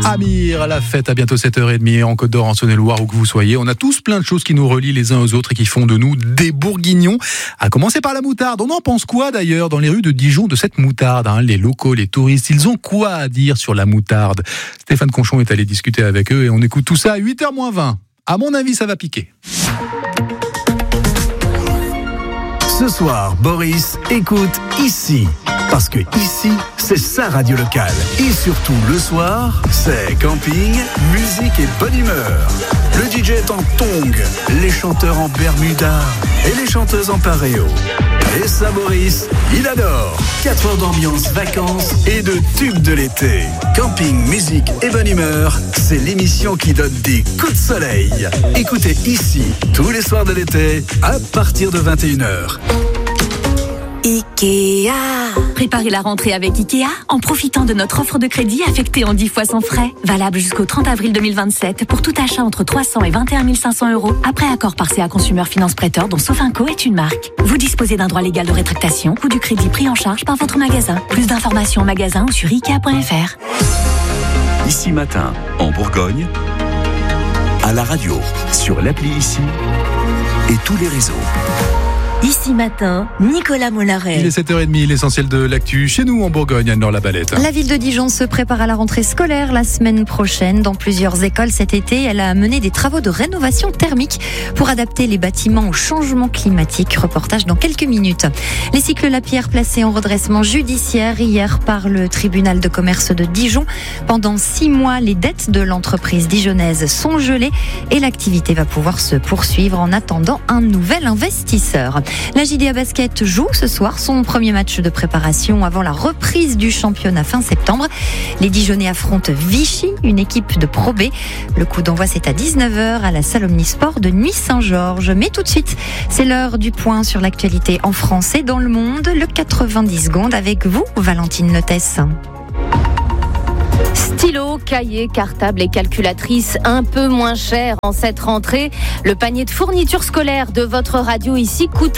Amir, la fête à bientôt 7h30 en Côte d'Or, en Saône-et-Loire, où que vous soyez. On a tous plein de choses qui nous relient les uns aux autres et qui font de nous des bourguignons. À commencer par la moutarde. On en pense quoi d'ailleurs dans les rues de Dijon de cette moutarde, Les locaux, les touristes, ils ont quoi à dire sur la moutarde? Stéphane Conchon est allé discuter avec eux et on écoute tout ça à 8h-20. À mon avis, ça va piquer. Ce soir, Boris écoute ici. Parce que ici, c'est sa radio locale. Et surtout, le soir, c'est camping, musique et bonne humeur. Le DJ est en tongs, les chanteurs en bermuda et les chanteuses en paréo. Et ça, Boris, il adore. 4 heures d'ambiance, vacances et de tubes de l'été. Camping, musique et bonne humeur, c'est l'émission qui donne des coups de soleil. Écoutez ici, tous les soirs de l'été, à partir de 21h. Ikea. Préparez la rentrée avec Ikea en profitant de notre offre de crédit affectée en 10 fois sans frais. Valable jusqu'au 30 avril 2027 pour tout achat entre 300 et 21 500 €. Après accord par CA Consumer Finance Prêteur dont Sofinco est une marque. Vous disposez d'un droit légal de rétractation ou du crédit pris en charge par votre magasin. Plus d'informations en magasin ou sur ikea.fr. Ici Matin, en Bourgogne, à la radio, sur l'appli Ici et tous les réseaux. Ici Matin, Nicolas Mollaret. Il est 7h30, l'essentiel de l'actu chez nous en Bourgogne, Anne-Laure Labalette. La ville de Dijon se prépare à la rentrée scolaire la semaine prochaine. Dans plusieurs écoles cet été, elle a mené des travaux de rénovation thermique pour adapter les bâtiments au changement climatique. Reportage dans quelques minutes. Les cycles Lapierre placés en redressement judiciaire hier par le tribunal de commerce de Dijon. Pendant 6 mois, les dettes de l'entreprise dijonnaise sont gelées et l'activité va pouvoir se poursuivre en attendant un nouvel investisseur. La JDA Basket joue ce soir son premier match de préparation avant la reprise du championnat fin septembre. Les Dijonnais affrontent Vichy, une équipe de Pro B. Le coup d'envoi, c'est à 19h à la salle Omnisport de Nuit-Saint-Georges. Mais tout de suite, c'est l'heure du point sur l'actualité en France et dans le monde. Le 90 secondes avec vous, Valentine Notès. Stylo, cahier, cartable et calculatrice un peu moins cher en cette rentrée. Le panier de fournitures scolaires de votre radio ici coûte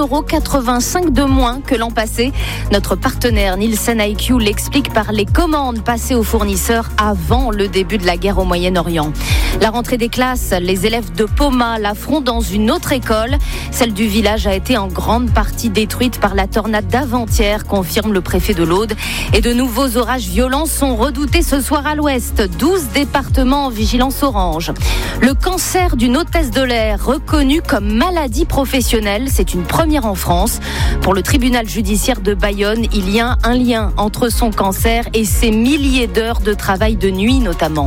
1,85 € de moins que l'an passé. Notre partenaire Nielsen IQ l'explique par les commandes passées aux fournisseurs avant le début de la guerre au Moyen-Orient. La rentrée des classes, les élèves de Poma l'affrontent dans une autre école. Celle du village a été en grande partie détruite par la tornade d'avant-hier, confirme le préfet de l'Aude. Et de nouveaux orages violents sont redoutés ce soir à l'ouest. 12 départements en vigilance orange. Le cancer d'une hôtesse de l'air reconnu comme maladie professionnelle, c'est une première en France. Pour le tribunal judiciaire de Bayonne, il y a un lien entre son cancer et ses milliers d'heures de travail de nuit notamment.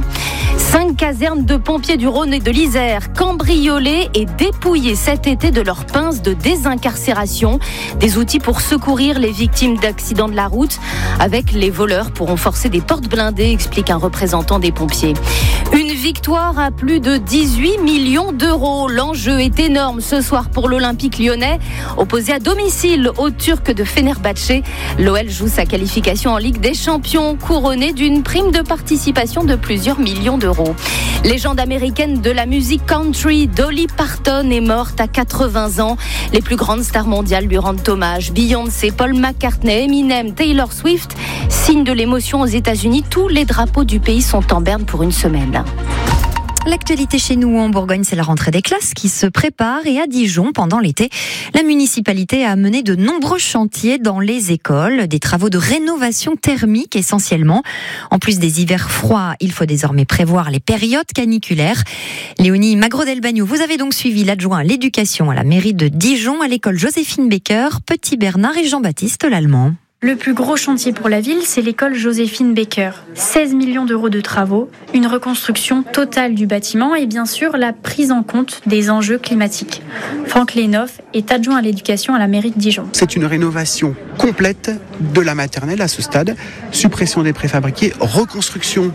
5 casernes de pompiers du Rhône et de l'Isère cambriolées et dépouillées cet été de leurs pinces de désincarcération. Des outils pour secourir les victimes d'accidents de la route. Avec les voleurs pourront forcer des portes blindées, explique un représentant des pompiers. Une victoire à plus de 18 millions d'euros. L'enjeu est énorme ce soir pour l'Olympique lyonnais. Opposé à domicile aux Turcs de Fenerbahçe, l'OL joue sa qualification en Ligue des Champions, couronnée d'une prime de participation de plusieurs millions d'euros. Légende américaine de la musique country, Dolly Parton est morte à 80 ans. Les plus grandes stars mondiales lui rendent hommage. Beyoncé, Paul McCartney, Eminem, Taylor Swift. Signe de l'émotion aux États-Unis, tous les drapeaux du pays sont en berne pour une semaine. L'actualité chez nous en Bourgogne, c'est la rentrée des classes qui se prépare et à Dijon, pendant l'été, la municipalité a mené de nombreux chantiers dans les écoles, des travaux de rénovation thermique essentiellement. En plus des hivers froids, il faut désormais prévoir les périodes caniculaires. Léonie Magro-Delbagno, vous avez donc suivi l'adjoint à l'éducation à la mairie de Dijon, à l'école Joséphine Baker, Petit Bernard et Jean-Baptiste Lallemand. Le plus gros chantier pour la ville, c'est l'école Joséphine Baker. 16 millions d'euros de travaux, une reconstruction totale du bâtiment et bien sûr la prise en compte des enjeux climatiques. Franck Lénoff est adjoint à l'éducation à la mairie de Dijon. C'est une rénovation complète de la maternelle à ce stade, suppression des préfabriqués, reconstruction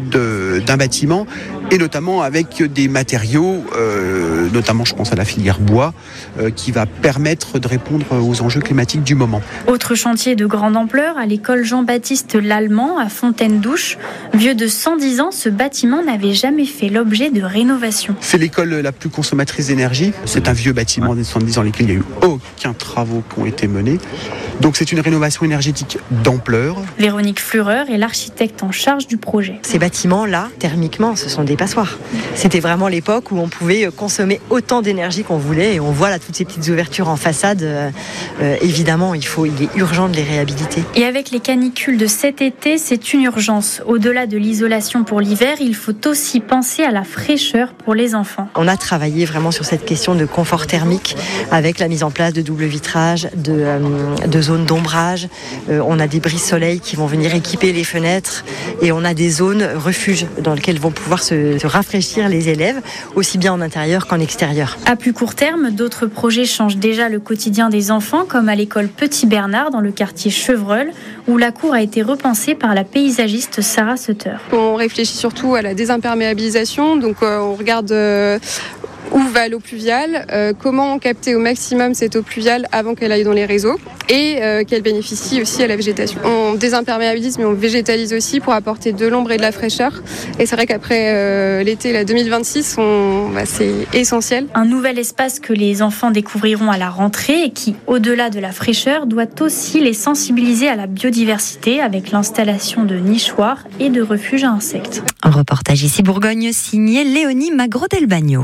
d'un bâtiment et notamment avec des matériaux, notamment je pense à la filière bois, qui va permettre de répondre aux enjeux climatiques du moment. Autre chantier de grande ampleur à l'école Jean-Baptiste Lallemand à Fontaine-Douche. Vieux de 110 ans, ce bâtiment n'avait jamais fait l'objet de rénovation. C'est l'école la plus consommatrice d'énergie. C'est un vieux bâtiment des 70 ans dans lequel il n'y a eu aucun travaux qui ont été menés. Donc c'est une rénovation énergétique d'ampleur. Véronique Flureur est l'architecte en charge du projet. Ces bâtiments-là, thermiquement, ce sont des passoires. C'était vraiment l'époque où on pouvait consommer autant d'énergie qu'on voulait. Et on voit là toutes ces petites ouvertures en façade. Évidemment, il est urgent de les réhabiliter. Et avec les canicules de cet été, c'est une urgence. Au-delà de l'isolation pour l'hiver, il faut aussi penser à la fraîcheur pour les enfants. On a travaillé vraiment sur cette question de confort thermique avec la mise en place de double vitrage, de zones d'ombrage. On a des brise-soleil qui vont venir équiper les fenêtres et on a des zones refuges dans lesquelles vont pouvoir se rafraîchir les élèves, aussi bien en intérieur qu'en extérieur. À plus court terme, d'autres projets changent déjà le quotidien des enfants, comme à l'école Petit Bernard dans le quartier Chevreul, où la cour a été repensée par la paysagiste Sarah Sutter. On réfléchit surtout à la désimperméabilisation, donc on regarde où va l'eau pluviale, comment capter au maximum cette eau pluviale avant qu'elle aille dans les réseaux et qu'elle bénéficie aussi à la végétation. On désimperméabilise mais on végétalise aussi pour apporter de l'ombre et de la fraîcheur. Et c'est vrai qu'après l'été 2026, c'est essentiel. Un nouvel espace que les enfants découvriront à la rentrée et qui, au-delà de la fraîcheur, doit aussi les sensibiliser à la biodiversité avec l'installation de nichoirs et de refuges à insectes. Un reportage ici Bourgogne signé Léonie Magro-Delbagno.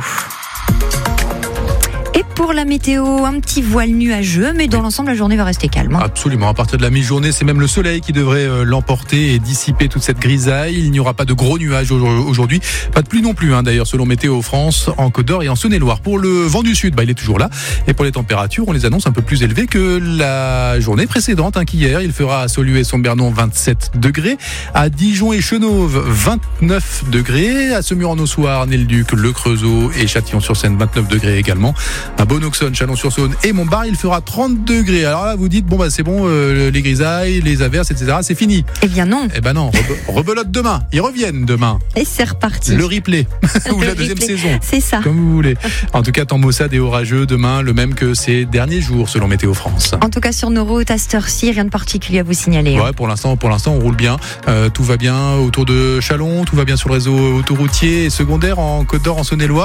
Et pour la météo, un petit voile nuageux, mais dans l'ensemble, la journée va rester calme. Absolument. À partir de la mi-journée, c'est même le soleil qui devrait l'emporter et dissiper toute cette grisaille. Il n'y aura pas de gros nuages aujourd'hui. Pas de pluie non plus, d'ailleurs, selon Météo France, en Côte d'Or et en Saône-et-Loire. Pour le vent du sud, il est toujours là. Et pour les températures, on les annonce un peu plus élevées que la journée précédente, qu'hier. Il fera à Saulieu et Sombernon 27 degrés. À Dijon et Chenauve, 29 degrés. À Semur-en-Ossoir, Nez-le-Duc, Le Creusot et Châtillon-sur-Seine, 29 degrés également. À Bonne-Auxonne, Chalon-sur-Saône et Montbard, il fera 30 degrés. Alors là, vous dites, c'est bon, les grisailles, les averses, etc., c'est fini. Eh bien non. Eh ben non, rebelote demain. Ils reviennent demain. Et c'est reparti. Le replay. Ou la deuxième saison. C'est ça. Comme vous voulez. En tout cas, temps maussade et orageux demain, le même que ces derniers jours, selon Météo France. En tout cas, sur nos routes, à cette heure-ci, rien de particulier à vous signaler. Ouais, pour l'instant, on roule bien. Tout va bien autour de Chalon, tout va bien sur le réseau autoroutier et secondaire en Côte d'Or, en Saône-et-Loire.